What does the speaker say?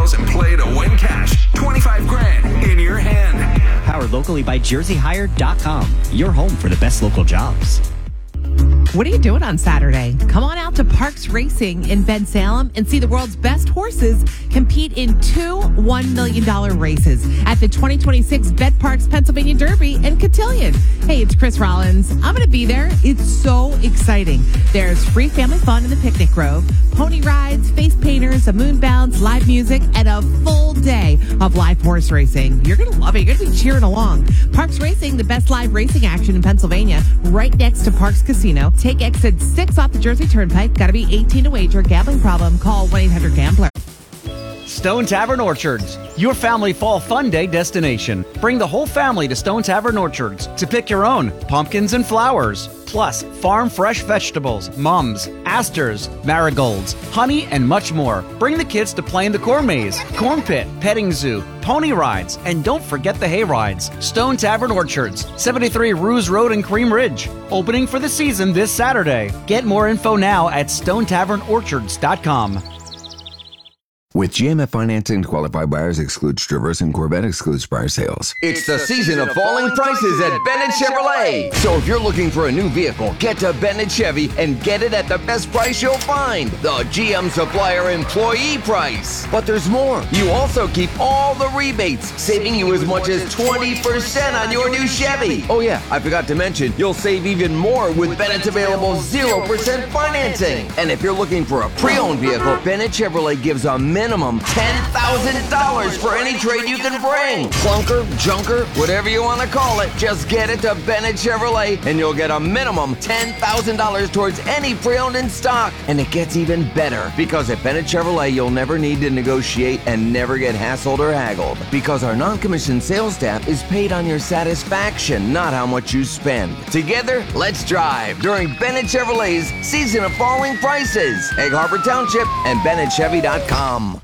details and play to win cash. 25 grand in your hand. Powered locally by JerseyHire.com. Your home for the best local jobs. What are you doing on Saturday? Come on out to Parks Racing in Ben Salem and see the world's best horses compete in two $1 million races at the 2026 Vet Parks Pennsylvania Derby in Cotillion. Hey, it's Chris Rollins. I'm going to be there. It's so exciting. There's free family fun in the picnic grove, pony rides, face painters, a moon bounce, live music, and a full day of live horse racing. You're going to love it. You're going to be cheering along. Parks Racing, the best live racing action in Pennsylvania, right next to Parks Casino. Take exit 6 off the Jersey Turnpike. Got to be 18 to wager. Gambling problem? Call 1-800-GAMBLER. Stone Tavern Orchards, your family fall fun day destination. Bring the whole family to Stone Tavern Orchards to pick your own pumpkins and flowers. Plus, farm fresh vegetables, mums, asters, marigolds, honey, and much more. Bring the kids to play in the corn maze, corn pit, petting zoo, pony rides, and don't forget the hay rides. Stone Tavern Orchards, 73 Ruse Road in Cream Ridge. Opening for the season this Saturday. Get more info now at StoneTavernOrchards.com. With GMF financing, qualified buyers excludes Traverse and Corvette excludes prior sales. It's the season of falling prices at Bennett Chevrolet. So if you're looking for a new vehicle, get to Bennett Chevy and get it at the best price you'll find, the GM Supplier Employee Price. But there's more. You also keep all the rebates, saving you as much as 20% on your new Chevy. Oh yeah, I forgot to mention, you'll save even more with Bennett's available 0% financing. And if you're looking for a pre-owned vehicle, Bennett Chevrolet gives a minimum $10,000 for any trade you can bring. Clunker, junker, whatever you want to call it, just get it to Bennett Chevrolet and you'll get a minimum $10,000 towards any pre-owned in stock. And it gets even better because at Bennett Chevrolet, you'll never need to negotiate and never get hassled or haggled because our non-commissioned sales staff is paid on your satisfaction, not how much you spend. Together, let's drive during Bennett Chevrolet's Season of Falling Prices. Egg Harbor Township and BennettChevy.com.